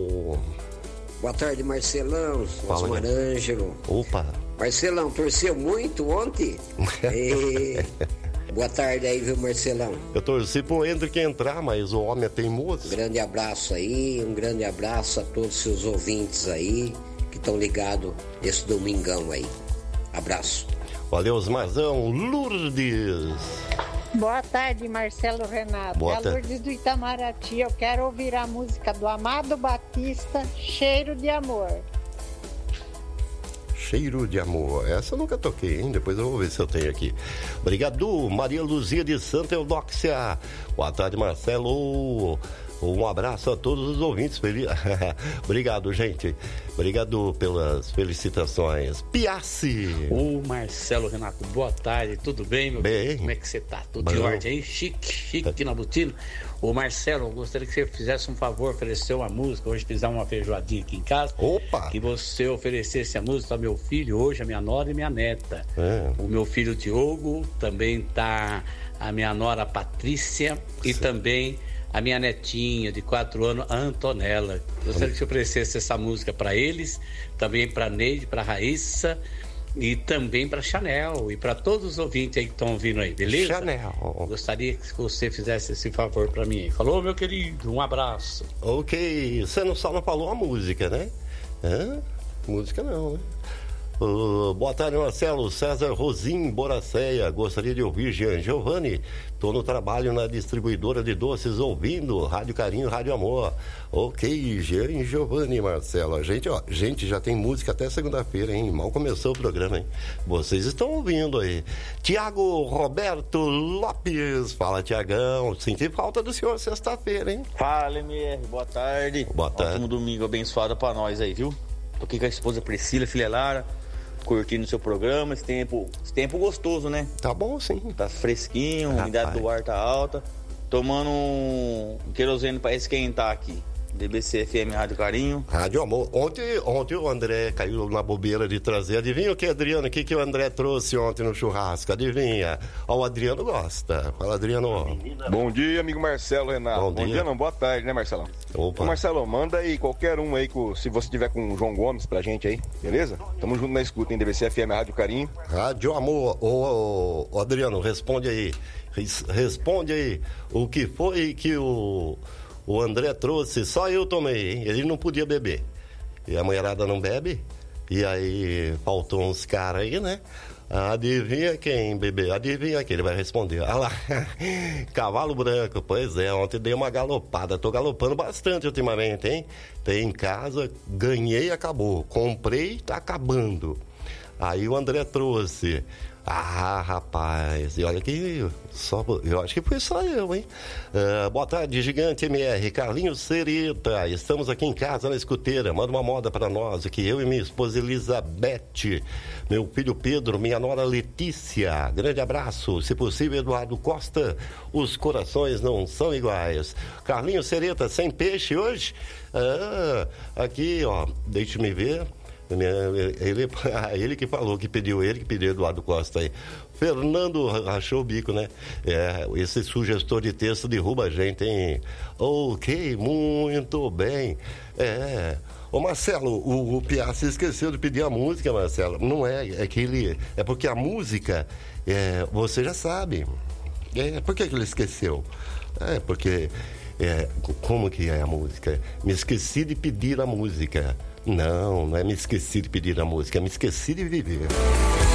Boa tarde, Marcelão, Osmar Ângelo. Opa. Marcelão, torceu muito ontem? Boa tarde aí, viu, Marcelão? Eu torci pro Hendrick entrar, mas o homem é teimoso. Um grande abraço aí, um grande abraço a todos os seus ouvintes aí, que estão ligados nesse domingão aí. Abraço. Valeu, Osmarzão. Lourdes. Boa tarde, Marcelo Renato. Boa tarde. Lourdes do Itamaraty. Eu quero ouvir a música do Amado Batista, Cheiro de Amor. Cheiro de Amor. Essa eu nunca toquei, hein? Depois eu vou ver se eu tenho aqui. Obrigado, Maria Luzia de Santa Eudóxia. Boa tarde, Marcelo. Um abraço a todos os ouvintes. Obrigado, gente. Obrigado pelas felicitações. Piassi. Ô, Marcelo Renato, boa tarde. Tudo bem, meu bem? filho? Como é que você tá? Tudo em ordem aí? Chique aqui na botina. Ô, Marcelo, eu gostaria que você fizesse um favor, oferecer uma música. Hoje fizer uma feijoadinha aqui em casa. Opa! Que você oferecesse a música ao meu filho hoje, a minha nora e minha neta. O meu filho Diogo, também tá a minha nora Patrícia e também a minha netinha de 4 anos, a Antonella. Gostaria que você oferecesse essa música para eles, também para Neide, para Raíssa e também para Chanel e para todos os ouvintes aí que estão ouvindo aí, beleza? Chanel. Gostaria que você fizesse esse favor para mim aí. Falou, meu querido, um abraço. Ok, você só não falou a música, né? Música não, né? Boa tarde, Marcelo. César Rosim, Boracéia. Gostaria de ouvir Jean Giovanni. Estou no trabalho na distribuidora de doces, ouvindo Rádio Carinho, Rádio Amor. Ok, Jean Giovanni, Marcelo. Gente, já tem música até segunda-feira, hein? Mal começou o programa, hein? Vocês estão ouvindo aí. Tiago Roberto Lopes. Fala, Tiagão. Senti falta do senhor sexta-feira, hein? Fala, MR. Boa tarde. Boa tarde. Ótimo domingo abençoado pra nós aí, viu? Tô aqui com a esposa Priscila, filha Lara, curtindo o seu programa, esse tempo gostoso, né? Tá bom, sim. Tá fresquinho, a umidade do ar tá alta. Tomando um querosene pra esquentar aqui. DBC FM Rádio Carinho. Rádio Amor. Ontem o André caiu na bobeira de trazer. Adivinha o que, Adriano? O que o André trouxe ontem no churrasco? Adivinha? Ó, o Adriano gosta. Fala, Adriano. Bom dia, amigo Marcelo Renato. Bom dia não, boa tarde, né, Marcelão? Opa. Ô, Marcelo, manda aí qualquer um aí, se você tiver com o João Gomes pra gente aí, beleza? Tamo junto na escuta, em DBC FM Rádio Carinho. Rádio Amor. Ô, Adriano, responde aí. Responde aí. O que foi que o André trouxe? Só eu tomei, hein? Ele não podia beber. E a mulherada não bebe. E aí faltou uns caras aí, né? Adivinha quem bebeu? Adivinha quem? Ele vai responder. Ah lá, cavalo branco. Pois é, ontem dei uma galopada. Tô galopando bastante ultimamente, hein? Tem em casa, ganhei e acabou. Comprei, tá acabando. Aí o André trouxe. Ah, rapaz, e olha que eu acho que foi só eu, hein? Boa tarde, Gigante MR, Carlinhos Sereta, estamos aqui em casa na escuteira, manda uma moda pra nós, aqui eu e minha esposa Elizabeth, meu filho Pedro, minha nora Letícia, grande abraço, se possível Eduardo Costa, os corações não são iguais. Carlinhos Sereta, sem peixe hoje? Aqui, ó, deixe-me ver. Ele que falou, que pediu Eduardo Costa aí. Fernando rachou o bico, né? Esse sugestor de texto derruba a gente, hein? Ok, muito bem. Ô Marcelo, o Piazzi esqueceu de pedir a música, Marcelo. Não é que ele. É porque a música, você já sabe. Por que ele esqueceu? Porque. Como que é a música? Me esqueci de pedir a música. Não é me esqueci de pedir a música, me esqueci de viver.